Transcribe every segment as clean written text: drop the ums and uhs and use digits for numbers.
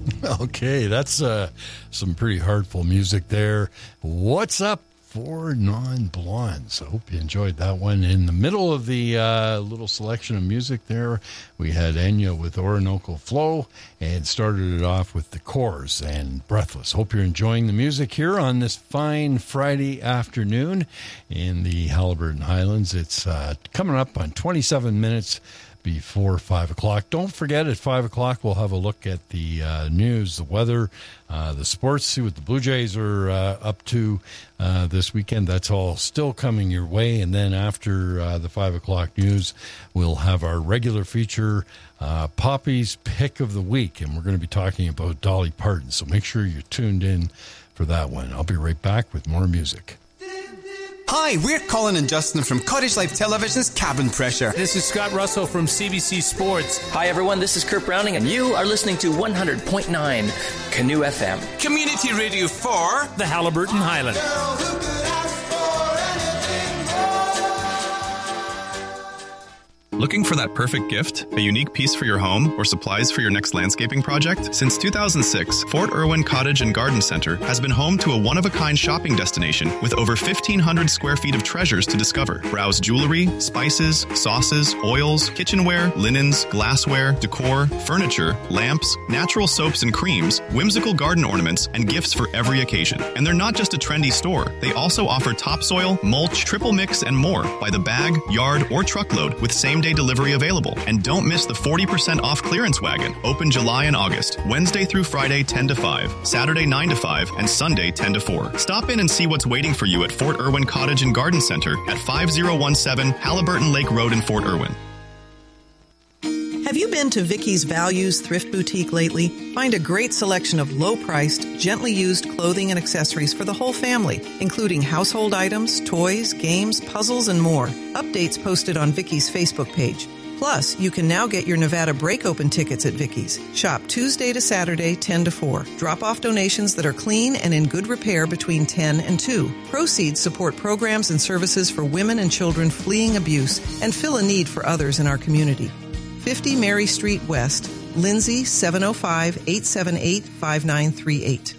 Okay, that's some pretty heartful music there. What's up for non-blondes? I hope you enjoyed that one. In the middle of the little selection of music there, we had Enya with Orinoco Flow and started it off with the Corrs and Breathless. Hope you're enjoying the music here on this fine Friday afternoon in the Haliburton Highlands. It's coming up on 27 minutes before 5 o'clock. Don't forget, at 5 o'clock, we'll have a look at the news, the weather, the sports, see what the Blue Jays are up to this weekend. That's all still coming your way. And then after the 5 o'clock news, we'll have our regular feature, Poppy's Pick of the Week. And we're going to be talking about Dolly Parton. So make sure you're tuned in for that one. I'll be right back with more music. Hi, we're Colin and Justin from Cottage Life Television's Cabin Pressure. This is Scott Russell from CBC Sports. Hi, everyone. This is Kurt Browning, and you are listening to 100.9 Canoe FM. Community radio for the Haliburton Highlands. Looking for that perfect gift? A unique piece for your home or supplies for your next landscaping project? Since 2006, Fort Irwin Cottage and Garden Center has been home to a one-of-a-kind shopping destination with over 1,500 square feet of treasures to discover. Browse jewelry, spices, sauces, oils, kitchenware, linens, glassware, decor, furniture, lamps, natural soaps and creams, whimsical garden ornaments, and gifts for every occasion. And they're not just a trendy store. They also offer topsoil, mulch, triple mix, and more by the bag, yard, or truckload with same-day delivery available. And don't miss the 40% off clearance wagon, open July and August, Wednesday through Friday 10 to 5, Saturday 9 to 5, and Sunday 10 to 4. Stop in and see what's waiting for you at Fort Irwin Cottage and Garden Center at 5017 Haliburton Lake Road in Fort Irwin. Have you been to Vicky's Values Thrift Boutique lately? Find a great selection of low-priced, gently used clothing and accessories for the whole family, including household items, toys, games, puzzles, and more. Updates posted on Vicky's Facebook page. Plus, you can now get your Nevada Break Open tickets at Vicky's. Shop Tuesday to Saturday, 10 to 4. Drop off donations that are clean and in good repair between 10 and 2. Proceeds support programs and services for women and children fleeing abuse and fill a need for others in our community. 50 Mary Street West, Lindsay 705-878-5938.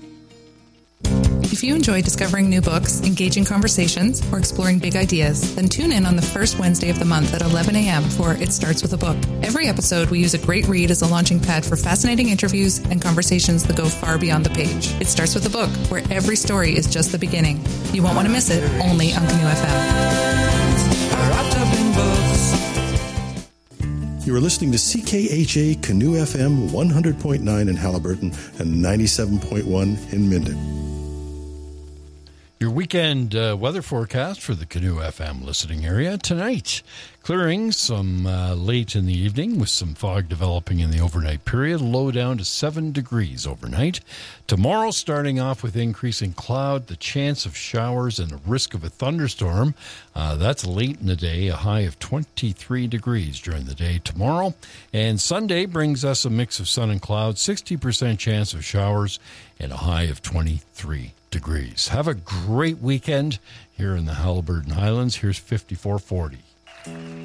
If you enjoy discovering new books, engaging conversations, or exploring big ideas, then tune in on the first Wednesday of the month at 11 a.m. for It Starts With a Book. Every episode, we use a great read as a launching pad for fascinating interviews and conversations that go far beyond the page. It Starts With a Book, where every story is just the beginning. You won't want to miss it, only on Canoe FM. Wrapped up in books. You are listening to CKHA Canoe FM 100.9 in Haliburton and 97.1 in Minden. Your weekend weather forecast for the Canoe FM listening area tonight. Clearing some late in the evening with some fog developing in the overnight period. Low down to 7 degrees overnight. Tomorrow starting off with increasing cloud, the chance of showers and the risk of a thunderstorm. That's late in the day, a high of 23 degrees during the day tomorrow. And Sunday brings us a mix of sun and clouds, 60% chance of showers and a high of 23 degrees. Have a great weekend here in the Haliburton Highlands. Here's 5440.